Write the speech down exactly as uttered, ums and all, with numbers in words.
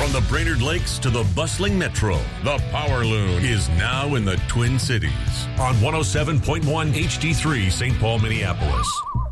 From the Brainerd Lakes to the bustling metro, the Power Loon is now in the Twin Cities on one oh seven point one H D three Saint Paul, Minneapolis.